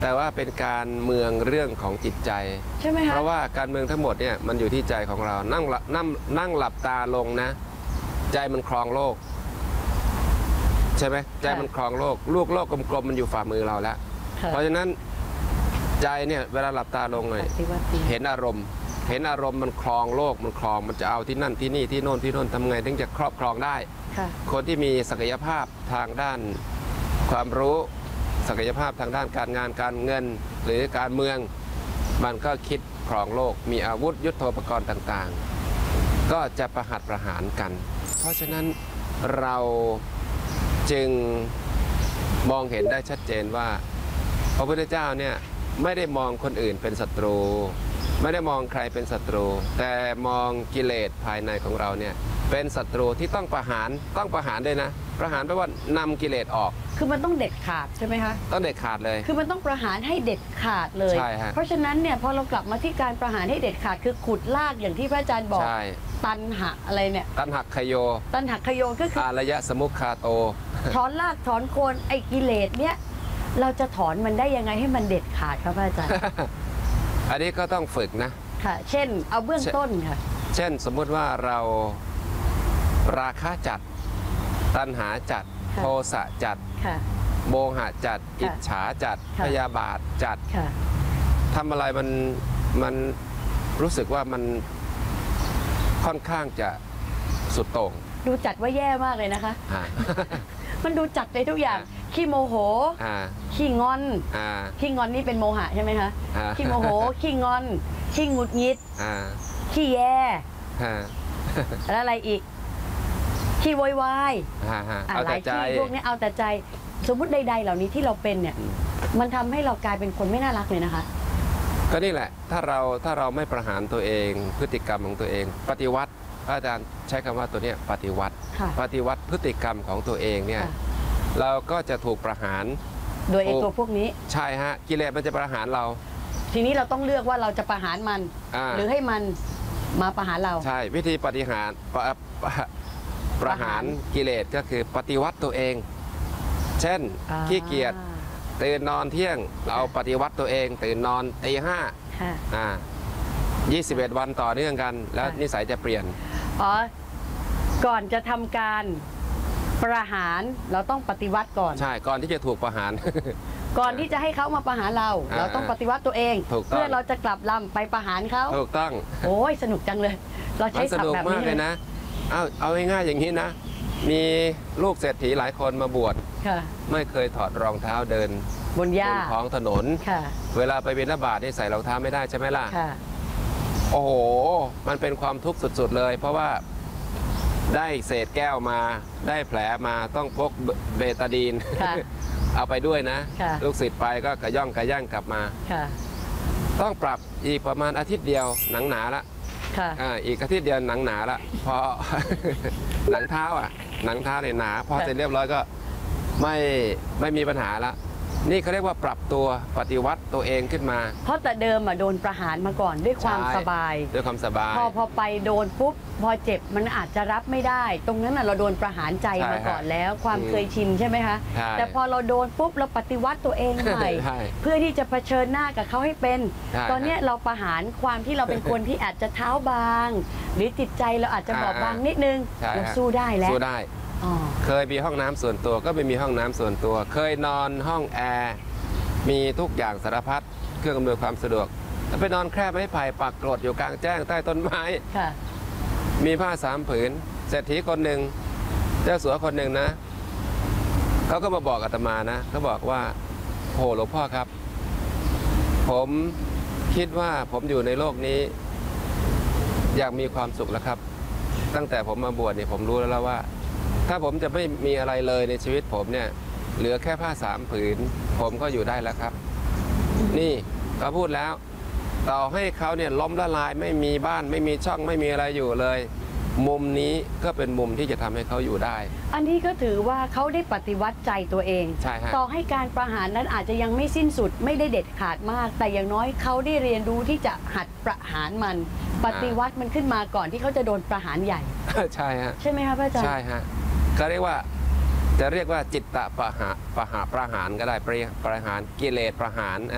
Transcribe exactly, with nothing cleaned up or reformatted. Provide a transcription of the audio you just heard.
แต่ว่าเป็นการเมืองเรื่องของจิตใจใช่ไหมคะเพราะว่าการเมืองทั้งหมดเนี่ยมันอยู่ที่ใจของเรานั่งนั่งนั่งหลับตาลงนะใจมันครองโลกใช่ไหมใจมันครองโลกลูกโลกกลมๆมันอยู่ฝ่ามือเราแล้วเพราะฉะนั้นใจเนี่ยเวลาหลับตาลงเลยเห็นอารมณ์เห็นอารมณ์มันครองโลกมันครองมันจะเอาที่นั่นที่นี่ที่โน่นที่โน่นทำไงถึงจะครอบครองได้คนที่มีศักยภาพทางด้านความรู้ศักยภาพทางด้านการงานการเงินหรือการเมืองมันก็คิดครองโลกมีอาวุธยุทโธปกรณ์ต่างๆก็จะประหัตประหารกัน เพราะฉะนั้นเราจึงมองเห็นได้ชัดเจนว่าพระพุทธเจ้าเนี่ยไม่ได้มองคนอื่นเป็นศัตรูไม่ได้มองใครเป็นศัตรูแต่มองกิเลสภายในของเราเนี่ยเป็นศัตรูที่ต้องประหารต้องประหารด้วยนะประหารแปลว่านำกิเลสออกคือมันต้องเด็ดขาดใช่ไหมคะต้องเด็ดขาดเลยคือมันต้องประหารให้เด็ดขาดเลยใช่ฮะเพราะฉะนั้นเนี่ยพอเรากลับมาที่การประหารให้เด็ดขาดคือขุดลากอย่างที่พระอาจารย์บอกตันหะอะไรเนี่ยตันหักขโยตันหักขโยก็คืออารยะสมุขคาโตถอนรากถอนโคนไอ้กิเลสเนี่ยเราจะถอนมันได้ยังไงให้มันเด็ดขาดครับพระอาจารย์อันนี้ก็ต้องฝึกนะค่ะเช่นเอาเบื้องต้นค่ะเช่นสมมุติว่าเราราคะจัดตัณหาจัดโทสะจัดโมหะจัดอิจฉาจัดพยาบาทจัดทำอะไรมันมันรู้สึกว่ามันค่อนข้างจะสุดโต่งดูจัดว่าแย่มากเลยนะคะ มันดูจัดเลยทุกอย่างขี้โมโหขี้งอนขี้งอนนี่เป็นโมหะใช่ไหมคะขี้โมโหขี้งอนขี้หงุดหงิดขี้แย่แล้วอะไรอีกขี้โวยวายหลายขี้พวกนี้เอาแต่ใจสมมุติใดๆเหล่านี้ที่เราเป็นเนี่ยมันทำให้เรากลายเป็นคนไม่น่ารักเลยนะคะก็นี่แหละถ้าเราถ้าเราไม่ประหารตัวเองพฤติกรรมของตัวเองปฏิวัติอาจารย์ใช้คำว่าตัวนี้ปฏิวัติปฏิวัติพฤติกรรมของตัวเองเนี่ยเราก็จะถูกประหารโดยไอ้ตัวพวกนี้ใช่ฮะกิเลสมันจะประหารเราทีนี้เราต้องเลือกว่าเราจะประหารมันหรือให้มันมาประหารเราใช่วิธีปฏิหารประประหารกิเลสก็คือปฏิวัติตัวเองเช่นขี้เกียจตื่นนอนเที่ยงเราปฏิวัติตัวเองตื่นนอนตีห้าอ่ายี่สิบเอ็ดวันต่อเนื่องกันแล้วนิสัยจะเปลี่ยนอ๋อก่อนจะทำการประหารเราต้องปฏิวัติก่อนใช่ก่อนที่จะถูกประหารก่อนที่จะให้เขามาประหารเราเราต้องปฏิวัติตัวเองเพื่อเราจะกลับลำไปประหารเขาถูกต้องโอ้ยสนุกจังเลยเราใช้ศัพท์แบบนี้เลยนะเอาเอาง่ายๆอย่างนี้นะมีลูกเศรษฐีหลายคนมาบวชไม่เคยถอดรองเท้าเดินบนหญ้าบนท้องถนนเวลาไปบิณฑบาตนี่ใส่รองเท้าไม่ได้ใช่ไหมล่ะโอ้โหมันเป็นความทุกข์สุดๆเลยเพราะว่าได้เศษแก้วมาได้แผลมาต้องพกเบตาดีนเอาไปด้วยนะลูกศิษย์ไปก็กระย่องกระย่างกลับมาต้องปรับอีกประมาณอาทิตย์เดียวหนังหนาละอีกอาทิตย์เดียวหนังหนาละพอหนังเท้าอ่ะหนังเท้าเนี่ยหนาพอเสร็จเรียบร้อยก็ไม่ไม่มีปัญหาละนี่เขาเรียกว่าปรับตัวปฏิวัติตัวเองขึ้นมาเพราะแต่เดิมอ่ะโดนประหารมาก่อนด้วยความสบายด้วยความสบายพอพอไปโดนปุ๊บพอเจ็บมันอาจจะรับไม่ได้ตรงนั้นอ่ะเราโดนประหารใจมาก่อนแล้วความเคยชินใช่ไหมคะแต่พอเราโดนปุ๊บเราปฏิวัติตัวเองใหม่เพื่อที่จะเผชิญหน้ากับเขาให้เป็นตอนนี้เราประหารความที่เราเป็นคนที่อาจจะเท้าบางหรือจิตใจเราอาจจะบอบบางนิดนึงเราสู้ได้แล้วสู้ได้เคยมีห้องน้ำส่วนตัวก็ไม่มีห้องน้ำส่วนตัวเคยนอนห้องแอร์มีทุกอย่างสารพัดเครื่องอำนวยความสะดวกแต่ไปนอนแคร่ไม้ไผ่ปักกรดอยู่กลางแจ้งใต้ต้นไม้มีผ้าสามผืนเศรษฐีคนหนึ่งเจ้าสัวคนหนึ่งนะเขาก็มาบอกอาตมานะเขาบอกว่าโหหลวงพ่อครับผมคิดว่าผมอยู่ในโลกนี้อยากมีความสุขแล้วครับตั้งแต่ผมมาบวชเนี่ยผมรู้แล้วว่าถ้าผมจะไม่มีอะไรเลยในชีวิตผมเนี่ยเหลือแค่ผ้าสามผืนผมก็อยู่ได้แล้วครับนี่เขาพูดแล้วต่อให้เขาเนี่ยล้มละลายไม่มีบ้านไม่มีช่องไม่มีอะไรอยู่เลยมุมนี้ก็เป็นมุมที่จะทำให้เขาอยู่ได้อันนี้ก็ถือว่าเขาได้ปฏิวัติใจตัวเองใช่ฮะต่อให้การประหารนั้นอาจจะยังไม่สิ้นสุดไม่ได้เด็ดขาดมากแต่อย่างน้อยเขาได้เรียนรู้ที่จะหัดประหารมันปฏิวัติมันขึ้นมาก่อนที่เขาจะโดนประหารใหญ่ใช่ฮะใช่ไหมครับอาจารย์ใช่ฮะก็เรียกว่าจะเรียกว่าจิตตะประหารประหารประหารก็ได้ประหารกิเลสประหาร